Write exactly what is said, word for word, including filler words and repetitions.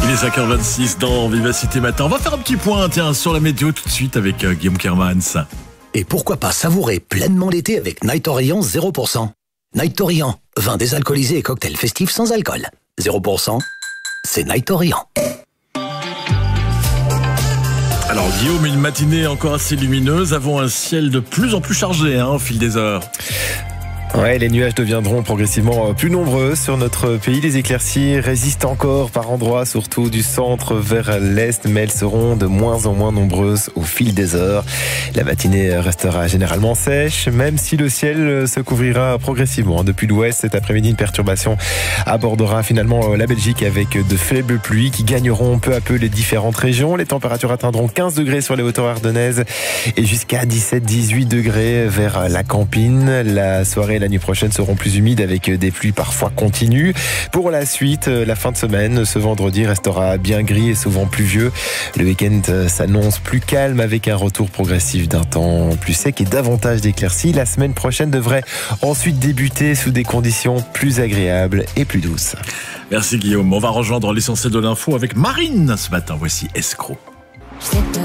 Il est cinq heures vingt-six dans Vivacité Matin. On va faire un petit point tiens, sur la météo tout de suite avec euh, Guillaume Kermans. Et pourquoi pas savourer pleinement l'été avec Night Orient zéro pour cent. Night Orient, vin désalcoolisé et cocktail festif sans alcool. zéro pour cent, c'est Night Orient. Alors Guillaume, une matinée encore assez lumineuse, avons un ciel de plus en plus chargé hein, au fil des heures. Ouais, les nuages deviendront progressivement plus nombreux sur notre pays. Les éclaircies résistent encore par endroits, surtout du centre vers l'est, mais elles seront de moins en moins nombreuses au fil des heures. La matinée restera généralement sèche, même si le ciel se couvrira progressivement. Depuis l'ouest, cet après-midi, une perturbation abordera finalement la Belgique avec de faibles pluies qui gagneront peu à peu les différentes régions. Les températures atteindront quinze degrés sur les hauteurs ardennaises et jusqu'à dix-sept à dix-huit degrés vers la Campine. La soirée et la nuit prochaine seront plus humides avec des pluies parfois continues. Pour la suite, la fin de semaine, ce vendredi restera bien gris et souvent pluvieux. Le week-end s'annonce plus calme avec un retour progressif d'un temps plus sec et davantage d'éclaircies. La semaine prochaine devrait ensuite débuter sous des conditions plus agréables et plus douces. Merci Guillaume. On va rejoindre l'essentiel de l'info avec Marine ce matin. Voici Escroc.